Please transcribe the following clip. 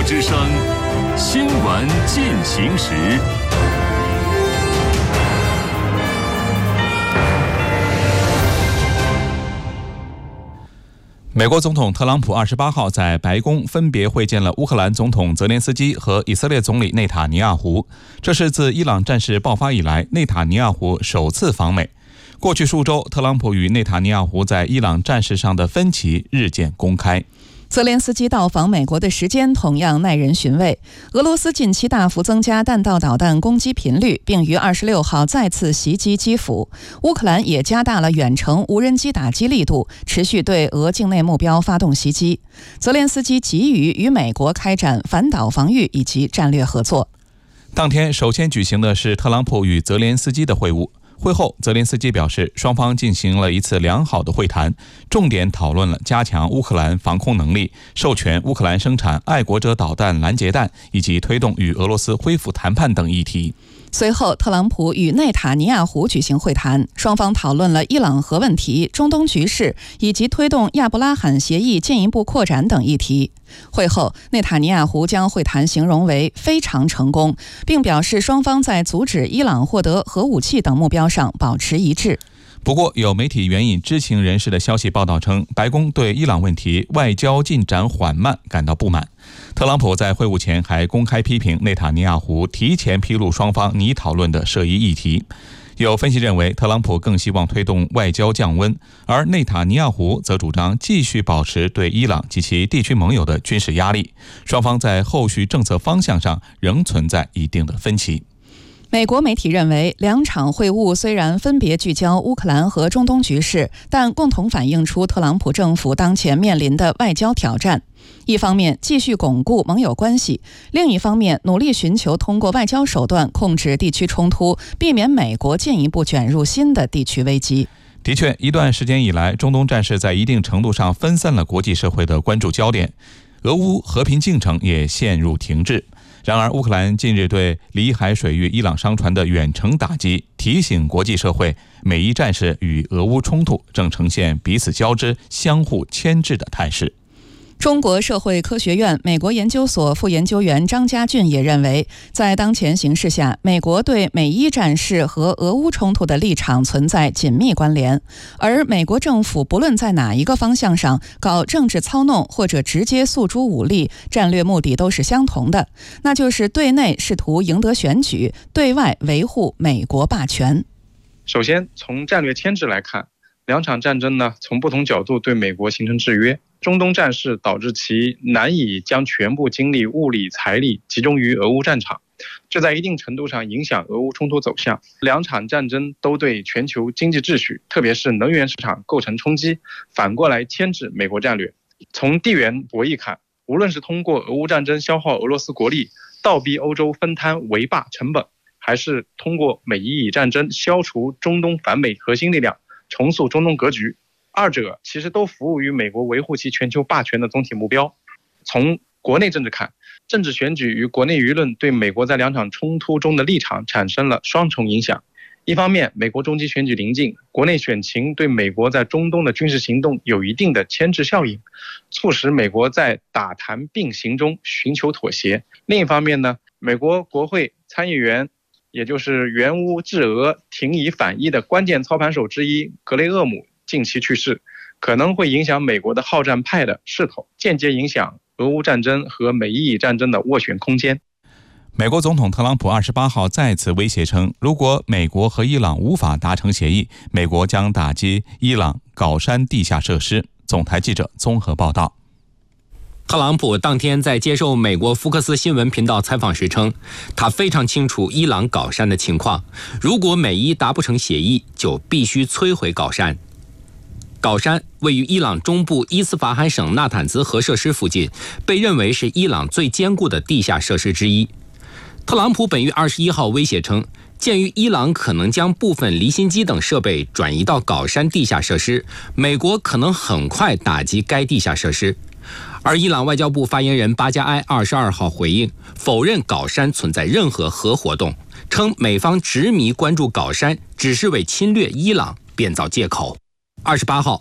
之声，新闻进行时。美国总统特朗普28号在白宫分别会见了乌克兰总统泽连斯基和以色列总理内塔尼亚胡，这是自伊朗战事爆发以来内塔尼亚胡首次访美。过去数周，特朗普与内塔尼亚胡在伊朗战事上的分歧日渐公开。 泽连斯基到访美国的时间同样耐人寻味。俄罗斯近期大幅增加弹道导弹攻击频率，并于26号再次袭击基辅。乌克兰也加大了远程无人机打击力度，持续对俄境内目标发动袭击。泽连斯基急于与美国开展反导防御以及战略合作。 当天首先举行的是特朗普与泽连斯基的会晤。会后，泽连斯基表示，双方进行了一次良好的会谈，重点讨论了加强乌克兰防空能力、授权乌克兰生产爱国者导弹拦截弹，以及推动与俄罗斯恢复谈判等议题。 随后，特朗普与内塔尼亚胡举行会谈，双方讨论了伊朗核问题、中东局势以及推动亚伯拉罕协议进一步扩展等议题。会后，内塔尼亚胡将会谈形容为非常成功，并表示双方在阻止伊朗获得核武器等目标上保持一致。 不过，有媒体援引知情人士的消息报道称，白宫对伊朗问题外交进展缓慢感到不满。特朗普在会晤前还公开批评内塔尼亚胡提前披露双方拟讨论的涉伊议题。有分析认为，特朗普更希望推动外交降温，而内塔尼亚胡则主张继续保持对伊朗及其地区盟友的军事压力。双方在后续政策方向上仍存在一定的分歧。 美国媒体认为，两场会晤虽然分别聚焦乌克兰和中东局势，但共同反映出特朗普政府当前面临的外交挑战。一方面继续巩固盟友关系，另一方面努力寻求通过外交手段控制地区冲突，避免美国进一步卷入新的地区危机。 的确，一段时间以来，中东战事在一定程度上分散了国际社会的关注焦点，俄乌和平进程也陷入停滞。然而，乌克兰近日对里海水域伊朗商船的远程打击，提醒国际社会，美伊战事与俄乌冲突正呈现彼此交织、相互牵制的态势。 中国社会科学院美国研究所副研究员张家俊也认为，在当前形势下，美国对美伊战事和俄乌冲突的立场存在紧密关联，而美国政府不论在哪一个方向上搞政治操弄或者直接诉诸武力，战略目的都是相同的，那就是对内试图赢得选举，对外维护美国霸权。 首先，从战略牵制来看，两场战争呢，从不同角度对美国形成制约。中东战事导致其难以将全部精力、物力、财力集中于俄乌战场，这在一定程度上影响俄乌冲突走向。两场战争都对全球经济秩序，特别是能源市场构成冲击，反过来牵制美国战略。从地缘博弈看，无论是通过俄乌战争消耗俄罗斯国力，倒逼欧洲分摊围霸成本，还是通过美伊战争消除中东反美核心力量，重塑中东格局，二者其实都服务于美国维护其全球霸权的总体目标。从国内政治看，政治选举与国内舆论对美国在两场冲突中的立场产生了双重影响。一方面，美国中期选举临近，国内选情对美国在中东的军事行动有一定的牵制效应，促使美国在打谈并行中寻求妥协。另一方面呢，美国国会参议员，也就是援乌制俄、停以反伊的关键操盘手之一格雷厄姆近期去世，可能会影响美国的好战派的势头，间接影响俄乌战争和美伊战争的斡旋空间。 美国总统特朗普28号再次威胁称，如果美国和伊朗无法达成协议，美国将打击伊朗镐山地下设施。总台记者综合报道。 特朗普当天在接受美国福克斯新闻频道采访时称，他非常清楚伊朗镐山的情况，如果美伊达不成协议，就必须摧毁镐山。镐山位于伊朗中部伊斯法罕省纳坦兹核设施附近，被认为是伊朗最坚固的地下设施之一。特朗普本月21号威胁称，鉴于伊朗可能将部分离心机等设备转移到镐山地下设施，美国可能很快打击该地下设施。而伊朗外交部发言人巴加埃22号回应，否认镐山存在任何核活动，称美方执迷关注镐山只是为侵略伊朗编造借口。28号，